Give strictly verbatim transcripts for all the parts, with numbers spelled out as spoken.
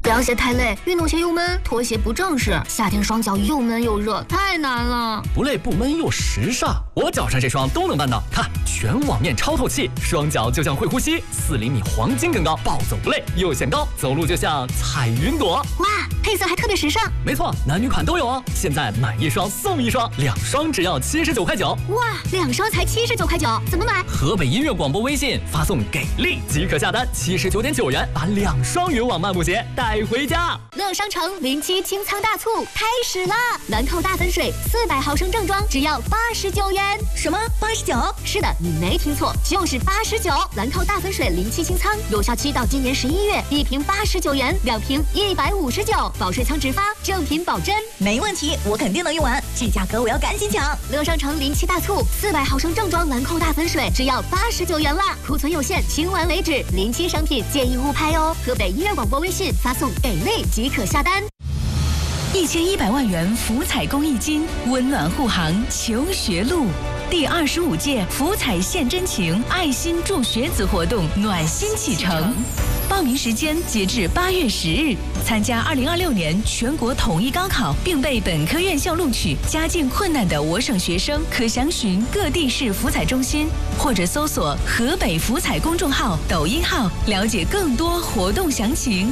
凉鞋太累，运动鞋又闷，拖鞋不正式，夏天双脚又闷又热，太难了。 不累不闷又时尚，我脚上这双都能办到。看，全网面超透气，双脚就像会呼吸，四厘米黄金更高，暴走不累，又显高，走路就像踩云朵。 哇，配色还特别时尚。 没错，男女款都有哦。现在买一双送一双，两双只要七十九块九。 哇，两双才七十九块九，怎么买？ 河北音乐广播微信发送给力即可下单，七十九点九元把两双云网漫步鞋带回家。 乐商城零七清仓大促开始啦！兰蔻大粉水四百毫升正装只要八十九元。 什么？八十九？ 是的，你没听错，就是八十九。兰蔻大粉水零七清仓有效期到今年十一月，一瓶八十九元，两瓶一百五十九，保税仓直发，正品保真。 没问题，我肯定能用完，这价格我要赶紧抢。 乐商城零七大促，四百毫升正装兰蔻大粉水只要八十九元啦，库存有限，清完为止。零七商品建议勿拍哦。河北音乐广播微信发送给力即可下单。 一千一百万元福彩公益金，温暖护航求学路。第二十五届福彩献真情爱心助学子活动暖心启程，报名时间截至八月十日。参加二零二六年全国统一高考并被本科院校录取，家境困难的我省学生可详询各地市福彩中心，或者搜索河北福彩公众号、抖音号，了解更多活动详情。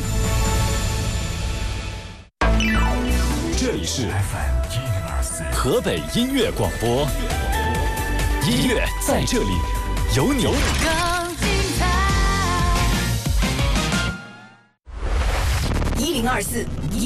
这里是 F M 一零二四河北音乐广播，音乐在这里，有你。 一零二四。